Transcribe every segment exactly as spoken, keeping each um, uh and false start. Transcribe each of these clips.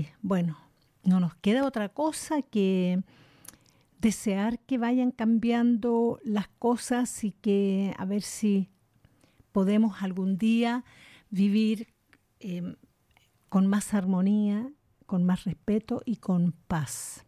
Y bueno, no nos queda otra cosa que desear que vayan cambiando las cosas y que a ver si podemos algún día vivir eh, con más armonía, con más respeto y con paz.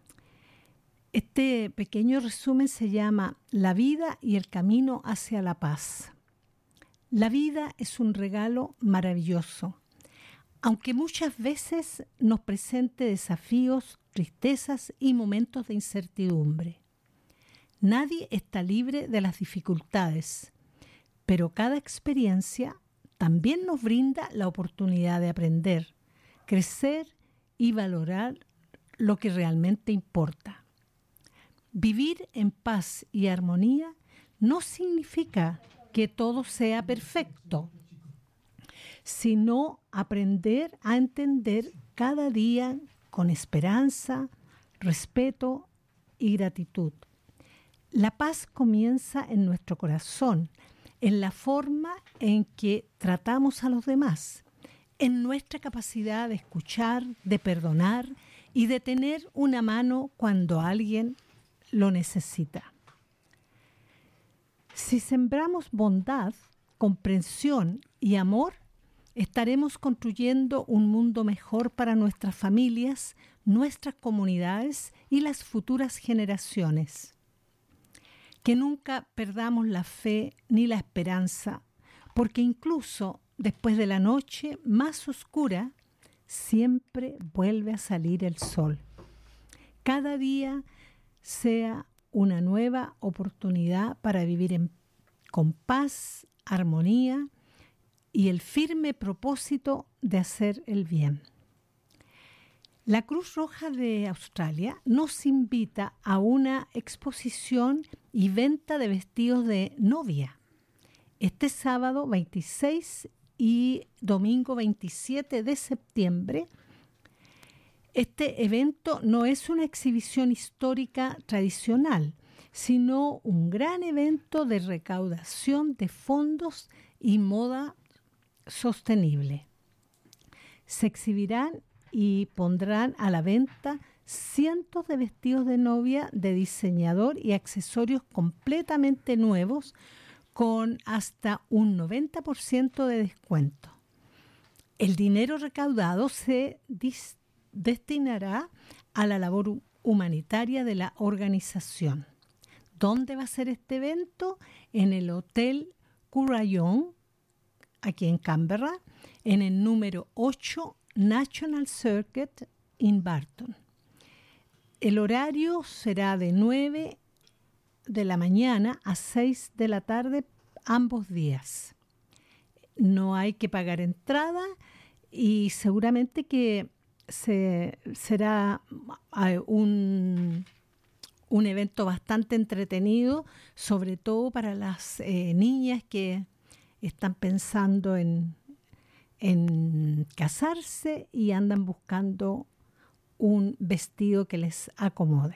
Este pequeño resumen se llama La vida y el camino hacia la paz. La vida es un regalo maravilloso, aunque muchas veces nos presente desafíos, tristezas y momentos de incertidumbre. Nadie está libre de las dificultades, pero cada experiencia también nos brinda la oportunidad de aprender, crecer y valorar lo que realmente importa. Vivir en paz y armonía no significa que todo sea perfecto, sino aprender a entender cada día con esperanza, respeto y gratitud. La paz comienza en nuestro corazón, en la forma en que tratamos a los demás, en nuestra capacidad de escuchar, de perdonar y de tener una mano cuando alguien lo necesita. Si sembramos bondad, comprensión y amor, estaremos construyendo un mundo mejor para nuestras familias, nuestras comunidades y las futuras generaciones. Que nunca perdamos la fe ni la esperanza, porque incluso después de la noche más oscura, siempre vuelve a salir el sol. Cada día sea una nueva oportunidad para vivir en, con paz, armonía y el firme propósito de hacer el bien. La Cruz Roja de Australia nos invita a una exposición y venta de vestidos de novia este sábado veintiséis y domingo veintisiete de septiembre. Este evento no es una exhibición histórica tradicional, sino un gran evento de recaudación de fondos y moda sostenible. Se exhibirán y pondrán a la venta cientos de vestidos de novia de diseñador y accesorios completamente nuevos con hasta un noventa por ciento de descuento. El dinero recaudado se dis- destinará a la labor humanitaria de la organización. ¿Dónde va a ser este evento? En el Hotel Currajón, aquí en Canberra, en el número ocho National Circuit en Barton. El horario será de nueve de la mañana a seis de la tarde ambos días. No hay que pagar entrada y seguramente que se, será un, un evento bastante entretenido, sobre todo para las eh, niñas que están pensando en, en casarse y andan buscando un vestido que les acomode.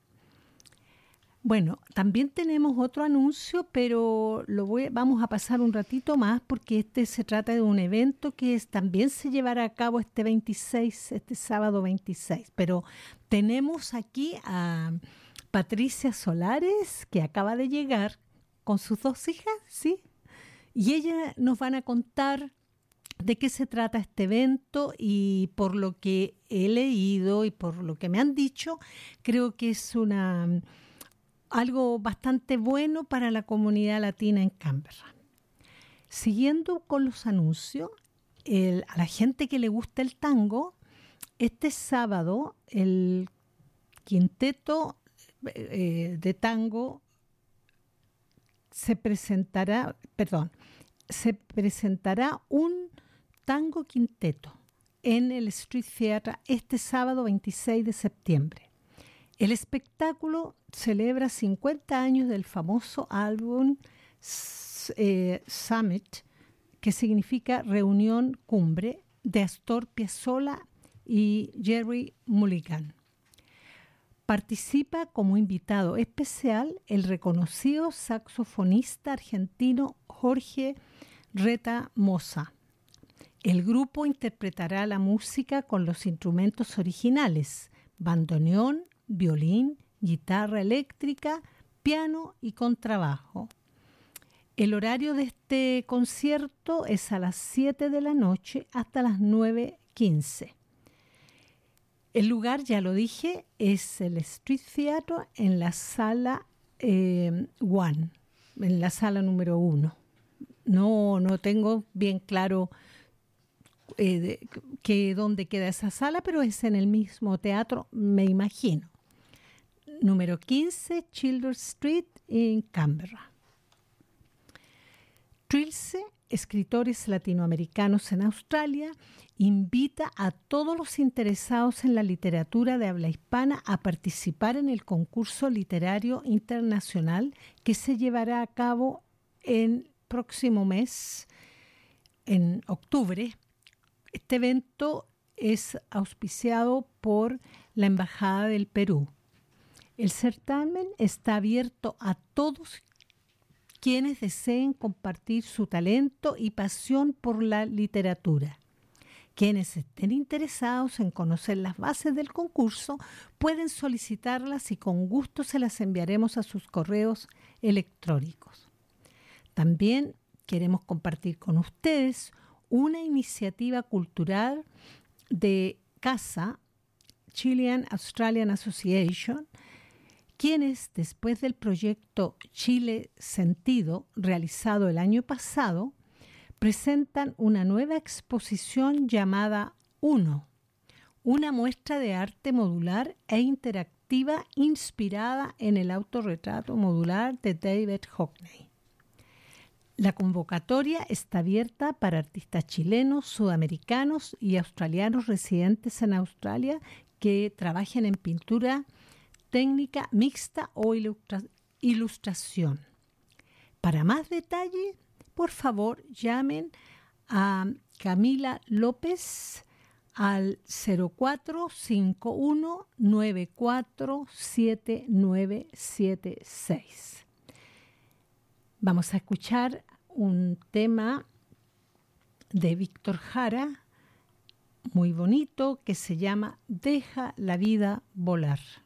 Bueno, también tenemos otro anuncio, pero lo voy, vamos a pasar un ratito más porque este se trata de un evento que es, también se llevará a cabo este veintiséis, este sábado veintiséis. Pero tenemos aquí a Patricia Solares, que acaba de llegar con sus dos hijas, ¿sí? Y ellas nos van a contar de qué se trata este evento y por lo que he leído y por lo que me han dicho, creo que es una... algo bastante bueno para la comunidad latina en Canberra. Siguiendo con los anuncios, el, a la gente que le gusta el tango, este sábado el quinteto eh, de tango se presentará, perdón, se presentará un tango quinteto en el Street Theatre este sábado veintiséis de septiembre. El espectáculo celebra cincuenta años del famoso álbum eh, Summit, que significa reunión cumbre, de Astor Piazzolla y Gerry Mulligan. Participa como invitado especial el reconocido saxofonista argentino Jorge Reta Moza, El grupo interpretará la música con los instrumentos originales: bandoneón, violín, guitarra eléctrica, piano y contrabajo. El horario de este concierto es a las siete de la noche hasta las nueve quince. El lugar, ya lo dije, es el Street Theatre en la sala eh, One, en la sala número uno. No, no tengo bien claro eh, de, que dónde queda esa sala, pero es en el mismo teatro, me imagino. Número quince, Childers Street, en Canberra. Trilce, Escritores Latinoamericanos en Australia, invita a todos los interesados en la literatura de habla hispana a participar en el concurso literario internacional que se llevará a cabo el próximo mes, en octubre. Este evento es auspiciado por la Embajada del Perú. El certamen está abierto a todos quienes deseen compartir su talento y pasión por la literatura. Quienes estén interesados en conocer las bases del concurso pueden solicitarlas y con gusto se las enviaremos a sus correos electrónicos. También queremos compartir con ustedes una iniciativa cultural de CASA, Chilean Australian Association, quienes, después del proyecto Chile Sentido, realizado el año pasado, presentan una nueva exposición llamada Uno, una muestra de arte modular e interactiva inspirada en el autorretrato modular de David Hockney. La convocatoria está abierta para artistas chilenos, sudamericanos y australianos residentes en Australia que trabajen en pintura técnica mixta o ilustra- ilustración. Para más detalle, por favor, llamen a Camila López al cero cuatro cinco uno nueve cuatro siete nueve siete seis. Vamos a escuchar un tema de Víctor Jara, muy bonito, que se llama Deja la vida volar.